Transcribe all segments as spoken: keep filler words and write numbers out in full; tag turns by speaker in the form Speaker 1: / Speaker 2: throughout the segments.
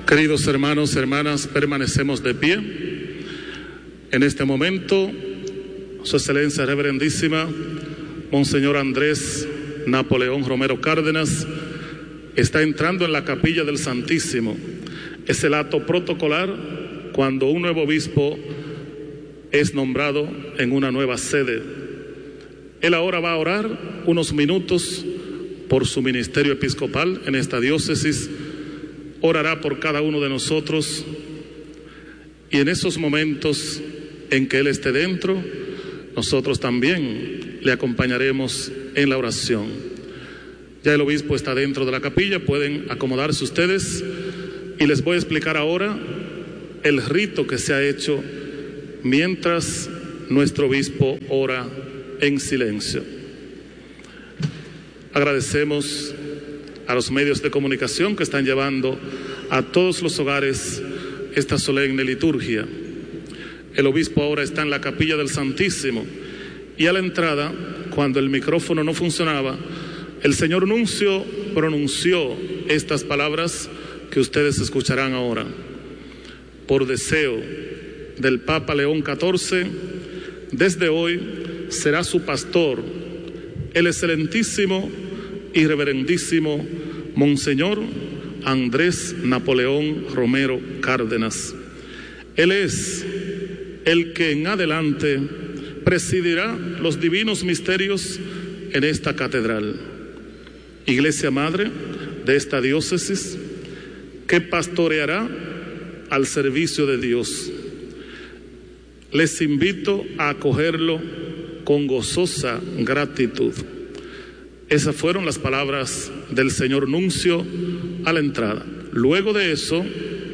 Speaker 1: Queridos hermanos, hermanas, permanecemos de pie. En este momento, Su Excelencia Reverendísima, Monseñor Andrés Napoleón Romero Cárdenas, está entrando en la capilla del Santísimo. Es el acto protocolar cuando un nuevo obispo es nombrado en una nueva sede. Él ahora va a orar unos minutos por su ministerio episcopal en esta diócesis, orará por cada uno de nosotros, y en esos momentos en que Él esté dentro, nosotros también le acompañaremos en la oración. Ya el obispo está dentro de la capilla, pueden acomodarse ustedes, y les voy a explicar ahora el rito que se ha hecho mientras nuestro obispo ora en silencio. Agradecemos a los medios de comunicación que están llevando a todos los hogares esta solemne liturgia. El obispo ahora está en la capilla del Santísimo, y a la entrada, cuando el micrófono no funcionaba, el señor nuncio pronunció estas palabras que ustedes escucharán ahora. Por deseo del Papa León catorce, desde hoy será su pastor el excelentísimo y reverendísimo Monseñor Andrés Napoleón Romero Cárdenas. Él es el que en adelante presidirá los divinos misterios en esta catedral, Iglesia Madre de esta diócesis, que pastoreará al servicio de Dios. Les invito a acogerlo con gozosa gratitud. Esas fueron las palabras del señor nuncio a la entrada. Luego de eso,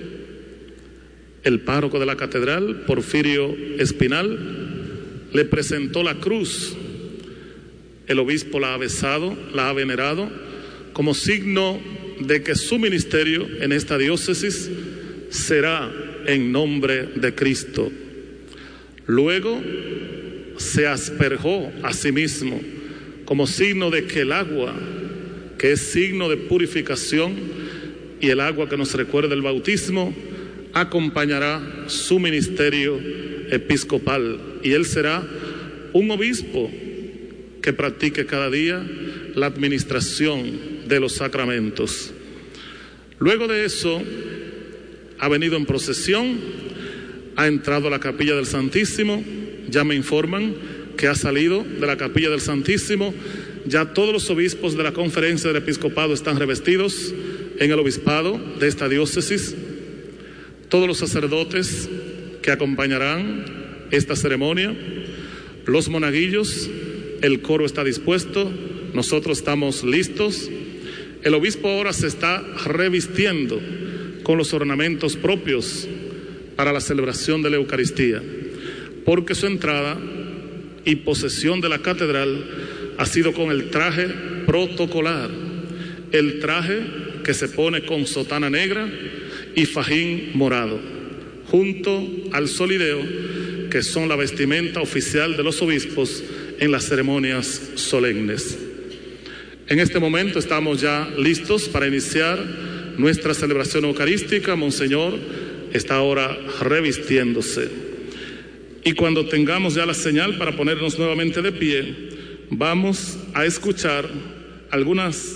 Speaker 1: el párroco de la catedral, Porfirio Espinal, le presentó la cruz. El obispo la ha besado, la ha venerado, como signo de que su ministerio en esta diócesis será en nombre de Cristo. Luego se asperjó a sí mismo como signo de que el agua, que es signo de purificación, y el agua que nos recuerda el bautismo, acompañará su ministerio episcopal, y él será un obispo que practique cada día la administración de los sacramentos. Luego de eso, ha venido en procesión, ha entrado a la capilla del Santísimo, ya me informan que ha salido de la capilla del Santísimo. Ya todos los obispos de la conferencia del episcopado están revestidos en el obispado de esta diócesis. Todos los sacerdotes que acompañarán esta ceremonia, los monaguillos, el coro está dispuesto, nosotros estamos listos. El obispo ahora se está revistiendo con los ornamentos propios para la celebración de la Eucaristía, porque su entrada y posesión de la catedral ha sido con el traje protocolar, el traje que se pone con sotana negra y fajín morado, junto al solideo, que son la vestimenta oficial de los obispos en las ceremonias solemnes. En este momento estamos ya listos para iniciar nuestra celebración eucarística. Monseñor está ahora revistiéndose. Y cuando tengamos ya la señal para ponernos nuevamente de pie, vamos a escuchar algunas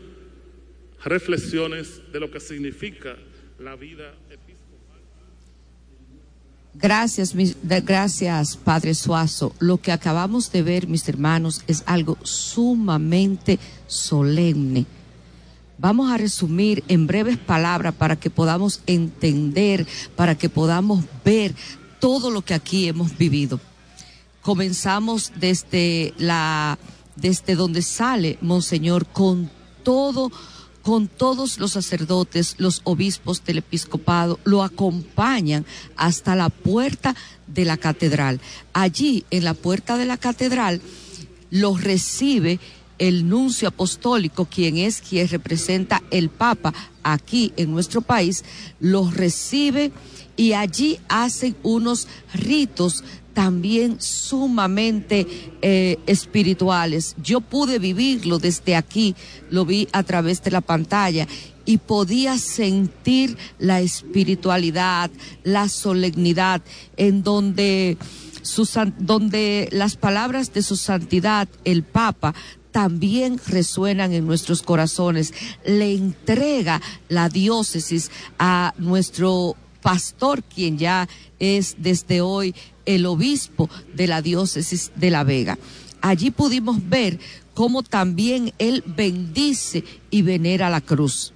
Speaker 1: reflexiones de lo que significa la vida episcopal.
Speaker 2: Gracias, gracias, Padre Suazo. Lo que acabamos de ver, mis hermanos, es algo sumamente solemne. Vamos a resumir en breves palabras para que podamos entender, para que podamos ver todo lo que aquí hemos vivido. Comenzamos desde la, desde donde sale Monseñor con todo, con todos los sacerdotes, los obispos del episcopado, lo acompañan hasta la puerta de la catedral. Allí, en la puerta de la catedral, lo recibe el nuncio apostólico, quien es quien representa el Papa aquí en nuestro país, los recibe y allí hacen unos ritos también sumamente eh, espirituales. Yo pude vivirlo desde aquí, lo vi a través de la pantalla y podía sentir la espiritualidad, la solemnidad, en donde, su, donde las palabras de su santidad, el Papa, también resuenan en nuestros corazones. Le entrega la diócesis a nuestro pastor, quien ya es desde hoy el obispo de la diócesis de La Vega. Allí pudimos ver cómo también él bendice y venera la cruz.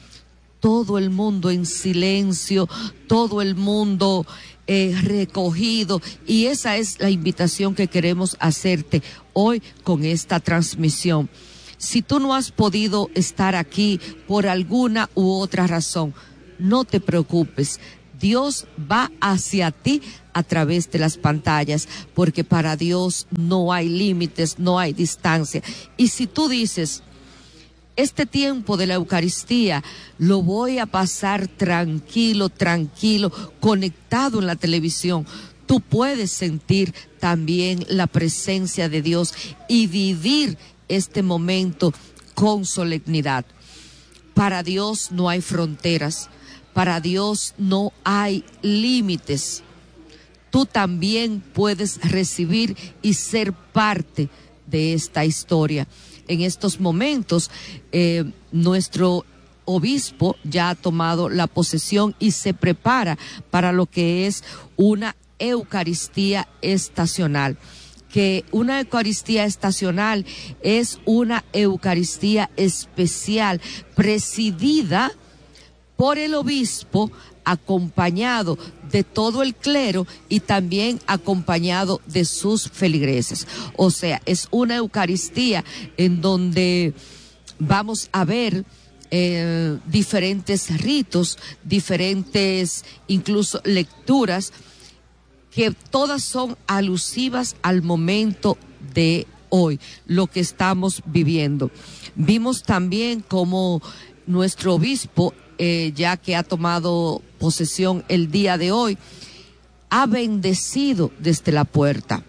Speaker 2: Todo el mundo en silencio, todo el mundo eh, recogido, y esa es la invitación que queremos hacerte hoy con esta transmisión. Si tú no has podido estar aquí por alguna u otra razón, no te preocupes. Dios va hacia ti a través de las pantallas, porque para Dios no hay límites, no hay distancia. Y si tú dices, este tiempo de la Eucaristía lo voy a pasar tranquilo, tranquilo, conectado en la televisión, tú puedes sentir también la presencia de Dios y vivir este momento con solemnidad. Para Dios no hay fronteras. Para Dios no hay límites. Tú también puedes recibir y ser parte de esta historia. En estos momentos, eh, nuestro obispo ya ha tomado la posesión y se prepara para lo que es una Eucaristía estacional. Que una Eucaristía estacional es una Eucaristía especial, presidida por el obispo, acompañado de todo el clero y también acompañado de sus feligreses. O sea, es una Eucaristía en donde vamos a ver eh, diferentes ritos, diferentes incluso lecturas, que todas son alusivas al momento de hoy, lo que estamos viviendo. Vimos también como nuestro obispo, eh, ya que ha tomado posesión el día de hoy, ha bendecido desde la puerta.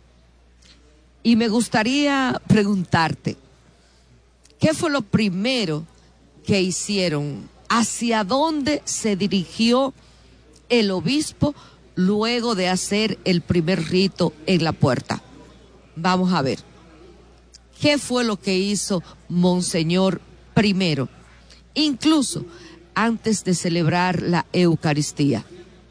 Speaker 2: Y me gustaría preguntarte, ¿qué fue lo primero que hicieron? ¿Hacia dónde se dirigió el obispo luego de hacer el primer rito en la puerta? Vamos a ver. ¿Qué fue lo que hizo Monseñor primero? Incluso antes de celebrar la Eucaristía.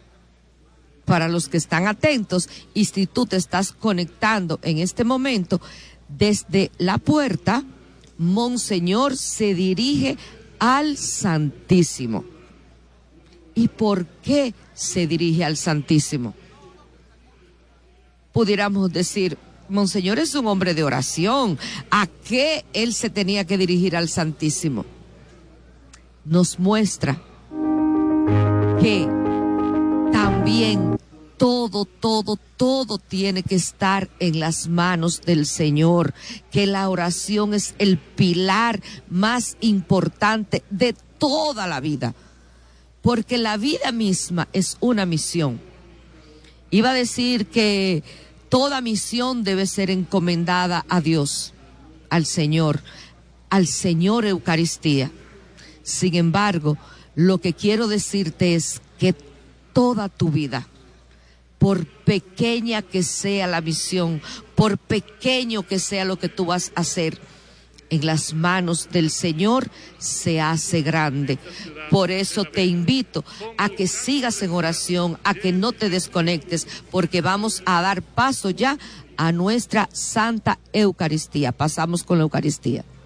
Speaker 2: Para los que están atentos, y si tú te estás conectando en este momento, desde la puerta, Monseñor se dirige al Santísimo. ¿Y por qué se dirige al Santísimo? Pudiéramos decir, Monseñor es un hombre de oración, ¿a qué él se tenía que dirigir al Santísimo? Nos muestra que también todo, todo, todo tiene que estar en las manos del Señor, que la oración es el pilar más importante de toda la vida, porque la vida misma es una misión. Iba a decir que toda misión debe ser encomendada a Dios, al Señor, al Señor Eucaristía. Sin embargo, lo que quiero decirte es que toda tu vida, por pequeña que sea la misión, por pequeño que sea lo que tú vas a hacer, en las manos del Señor se hace grande. Por eso te invito a que sigas en oración, a que no te desconectes, porque vamos a dar paso ya a nuestra Santa Eucaristía. Pasamos con la Eucaristía.